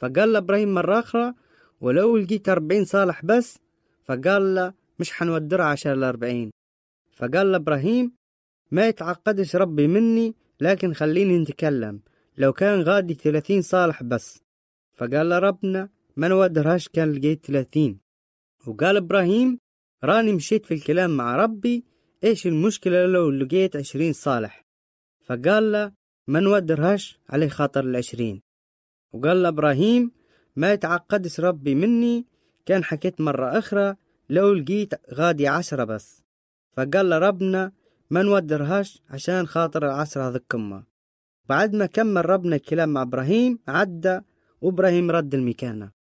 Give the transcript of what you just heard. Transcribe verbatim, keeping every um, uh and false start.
فقال له إبراهيم مرة أخرى ولو لقيت أربعين صالح بس، فقال له مش حنودرها عشان الأربعين. فقال له إبراهيم ما يتعقدش ربي مني، لكن خليني نتكلم، لو كان غادي ثلاثين صالح بس. فقال له ربنا ما نودرهاش كان لقيت ثلاثين. وقال إبراهيم راني مشيت في الكلام مع ربي، إيش المشكلة لو لقيت عشرين صالح؟ فقال له ما نودرهاش عليه خاطر العشرين. وقال له إبراهيم ما يتعقدش ربي مني، كان حكيت مرة أخرى لو لقيت غادي عشرة بس. فقال له ربنا ما نودرهاش عشان خاطر العشرة هذكمة. بعد ما كمل ربنا الكلام مع إبراهيم عدى، وإبراهيم رد المكانة.